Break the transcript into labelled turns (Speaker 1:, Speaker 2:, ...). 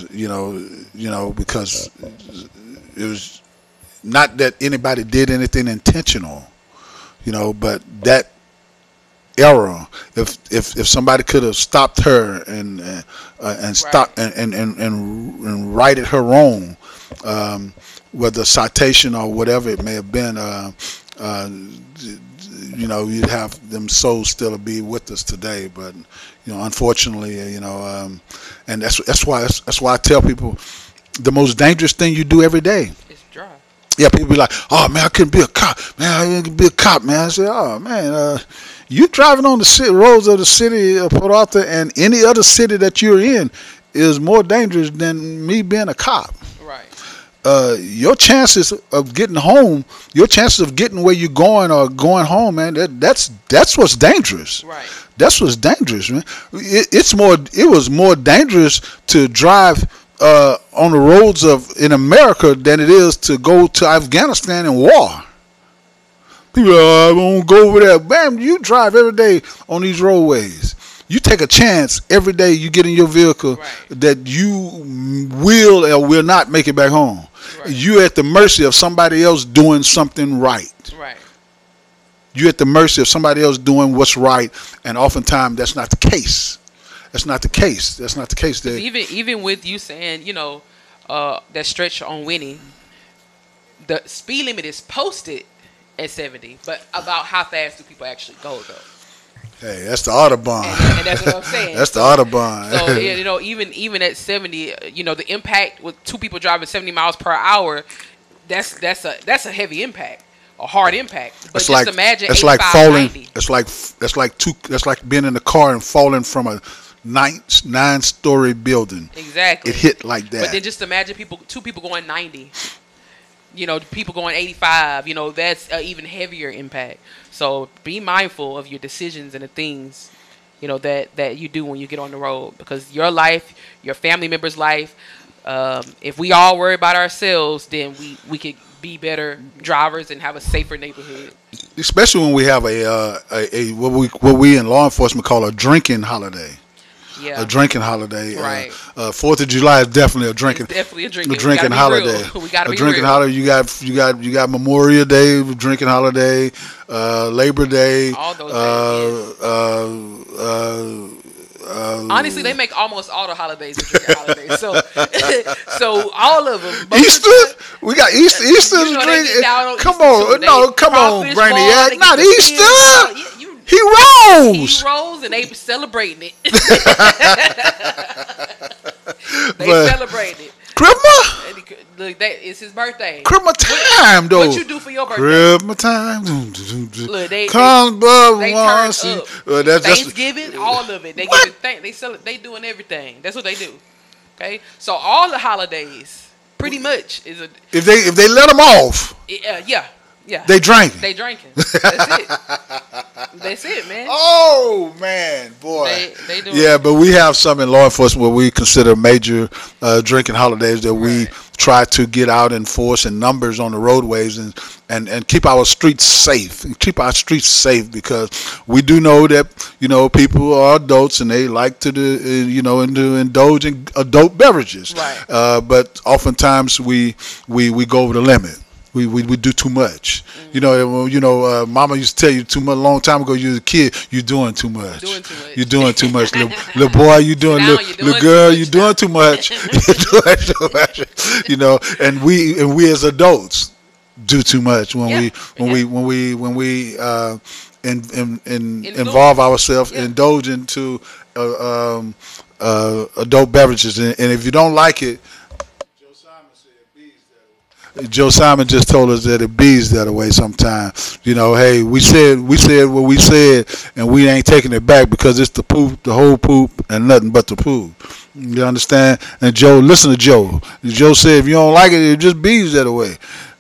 Speaker 1: because it was not that anybody did anything intentional, but that era, if somebody could have stopped her and stopped and righted her wrong, whether citation or whatever it may have been, you'd have them souls still be with us today. But unfortunately, and that's why I tell people the most dangerous thing you do every day.
Speaker 2: It's drive.
Speaker 1: Yeah, people be like, "Oh man, I couldn't be a cop, man. I couldn't be a cop, man." I say, "Oh man, you driving on the roads of the city of Port Arthur and any other city that you're in is more dangerous than me being a cop."
Speaker 2: Right.
Speaker 1: Your chances of getting home, your chances of getting where you're going or going home, man, that's what's dangerous.
Speaker 2: Right.
Speaker 1: That's what's dangerous, man. It was more dangerous to drive on the roads in America than it is to go to Afghanistan and war. People are, I won't go over there. Bam, you drive every day on these roadways. You take a chance every day you get in your vehicle that you will or will not make it back home. Right. You're at the mercy of somebody else doing something right.
Speaker 2: Right.
Speaker 1: You're at the mercy of somebody else doing what's right, and oftentimes that's not the case. That's not the case. That's not the case.
Speaker 2: Even with you saying, that stretch on Winnie, the speed limit is posted at 70, but about how fast do people actually go though?
Speaker 1: Hey, that's the Autobahn.
Speaker 2: And that's what I'm saying.
Speaker 1: That's the Autobahn.
Speaker 2: So even at 70, the impact with two people driving 70 miles per hour, that's a heavy impact, a hard impact. But
Speaker 1: it's
Speaker 2: just imagine
Speaker 1: it's
Speaker 2: 85,
Speaker 1: like falling.
Speaker 2: 90.
Speaker 1: That's like being in the car and falling from a 9-story building.
Speaker 2: Exactly.
Speaker 1: It hit like that.
Speaker 2: But then just imagine two people going 90. People going 85. That's an even heavier impact. So be mindful of your decisions and the things, that you do when you get on the road, because your life, your family member's life. If we all worry about ourselves, then we could be better drivers and have a safer neighborhood.
Speaker 1: Especially when we have what we in law enforcement call a drinking holiday.
Speaker 2: Yeah.
Speaker 1: A drinking holiday.
Speaker 2: Right.
Speaker 1: 4th of July is definitely a drinking.
Speaker 2: It's definitely a drinking
Speaker 1: holiday.
Speaker 2: We gotta be
Speaker 1: drinking
Speaker 2: real.
Speaker 1: holiday. You got Memorial Day, drinking holiday, Labor Day.
Speaker 2: All those days. Honestly, they make almost all the holidays a drinking holiday. So all of them.
Speaker 1: Easter, we got Easter. Easter's drinking. Come on, Brainiac. Not Easter. He rose
Speaker 2: and they celebrating it. They celebrating it.
Speaker 1: Christmas?
Speaker 2: Look, it's his birthday.
Speaker 1: Christmas time, though.
Speaker 2: What you do for your birthday?
Speaker 1: Christmas time.
Speaker 2: Look, they
Speaker 1: turn up.
Speaker 2: Thanksgiving, all of it. They doing everything. That's what they do. Okay, so all the holidays, pretty much, is a.
Speaker 1: If they let them off.
Speaker 2: Yeah.
Speaker 1: They drinking.
Speaker 2: That's it. That's it, man.
Speaker 1: Oh man, boy.
Speaker 2: They do.
Speaker 1: Yeah, but we have some in law enforcement where we consider major drinking holidays that we try to get out and enforce in numbers on the roadways and keep our streets safe. Keep our streets safe, because we do know that people are adults and they like to indulge in adult beverages.
Speaker 2: Right.
Speaker 1: But oftentimes we go over the limit. We do too much.
Speaker 2: Mm-hmm.
Speaker 1: Mama used to tell you too much a long time ago. You was a kid. You're doing too much. You're doing too much. Little boy, you doing. Little girl, you're doing too much. You're doing too much. And we as adults do too much when we involve ourselves, indulge into adult beverages, and if you don't like it. Joe Simon just told us that it bees that way sometimes. Hey, we said what we said, and we ain't taking it back because it's the poop, the whole poop, and nothing but the poop. You understand? And Joe, listen to Joe. Joe said if you don't like it, it just bees that way.